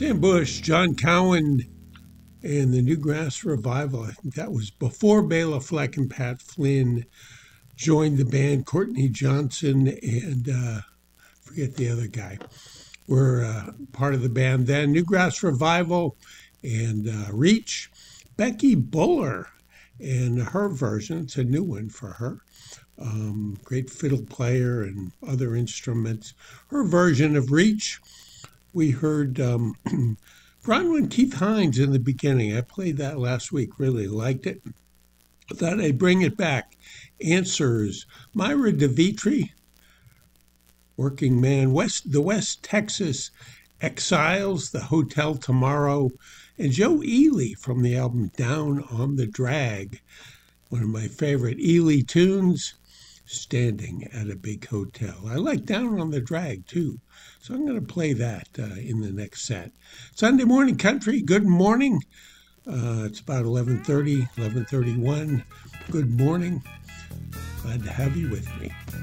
Sam Bush, John Cowan, and the Newgrass Revival. I think that was before Bela Fleck and Pat Flynn joined the band. Courtney Johnson and forget the other guy were part of the band then. Newgrass Revival and Reach. Becky Buller and her version. It's a new one for her. Great fiddle player and other instruments. Her version of Reach. We heard Bronwyn Keith Hines in the beginning. I played that last week. Really liked it. I thought I'd bring it back. Answers. Myra DeVitri. Working Man. The West Texas Exiles. The Hotel Tomorrow. And Joe Ely from the album Down on the Drag. One of my favorite Ely tunes. Standing at a Big Hotel. I like Down on the Drag too. So I'm going to play that in the next set. Sunday Morning Country, good morning. It's about 11:30, 11:31. Good morning. Glad to have you with me.